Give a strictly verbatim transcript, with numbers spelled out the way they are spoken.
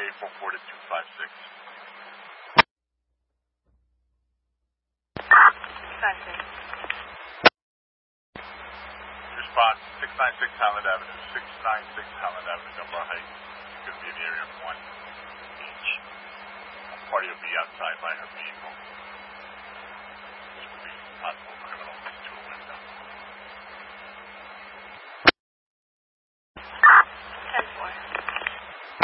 eight four four to two five six. five six. Response, six ninety-six Highland Avenue, six ninety-six Highland Avenue, Dunbar Heights. It's going to be in the area of one each. A party will be outside by her vehicle.